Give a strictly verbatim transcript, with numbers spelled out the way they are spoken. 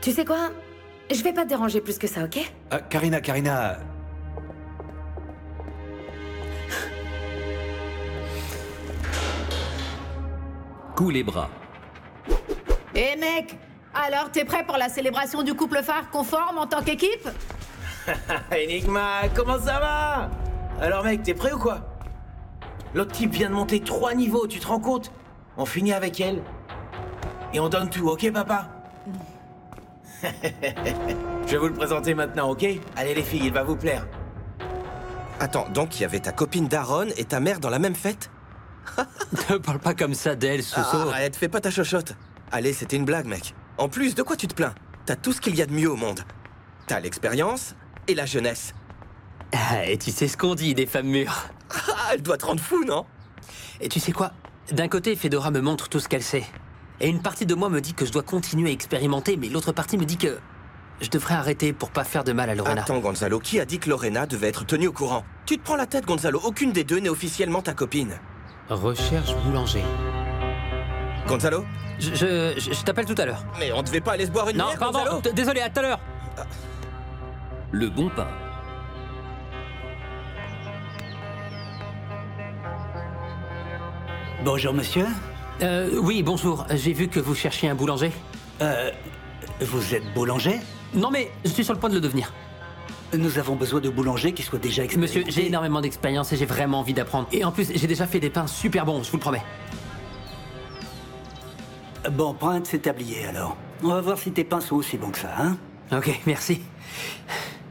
Tu sais quoi? Je vais pas te déranger plus que ça, ok? Euh, Karina, Karina... Coule les bras. Eh mec, alors t'es prêt pour la célébration du couple phare conforme en tant qu'équipe? Enigma, comment ça va? Alors mec, t'es prêt ou quoi? L'autre type vient de monter trois niveaux, tu te rends compte? On finit avec elle. Et on donne tout, ok papa? Je vais vous le présenter maintenant, ok? Allez les filles, il va vous plaire. Attends, donc il y avait ta copine Daron et ta mère dans la même fête? Ne parle pas comme ça d'elle, Soso. Ah, arrête, fais pas ta chochotte. Allez, c'était une blague, mec. En plus, de quoi tu te plains? T'as tout ce qu'il y a de mieux au monde. T'as l'expérience et la jeunesse. Ah, et tu sais ce qu'on dit des femmes mûres. Ah, elle doit te rendre fou, non? Et tu sais quoi? D'un côté, Fedora me montre tout ce qu'elle sait. Et une partie de moi me dit que je dois continuer à expérimenter, mais l'autre partie me dit que je devrais arrêter pour pas faire de mal à Lorena. Attends, Gonzalo, qui a dit que Lorena devait être tenue au courant? Tu te prends la tête, Gonzalo. Aucune des deux n'est officiellement ta copine. Recherche boulanger. Gonzalo? Je, je, je, je t'appelle tout à l'heure. Mais on devait pas aller se boire une Non, bière, pardon, Gonzalo? d- désolé, à tout à l'heure. Le bon pain. Bonjour, monsieur. Euh, oui, bonjour. J'ai vu que vous cherchiez un boulanger. Euh, vous êtes boulanger? Non, mais je suis sur le point de le devenir. Nous avons besoin de boulangers qui soient déjà expérimentés. Monsieur, j'ai énormément d'expérience et j'ai vraiment envie d'apprendre. Et en plus, j'ai déjà fait des pains super bons, je vous le promets. Bon, pointe, c'est tablier alors. On va voir si tes pains sont aussi bons que ça, hein? Ok, merci.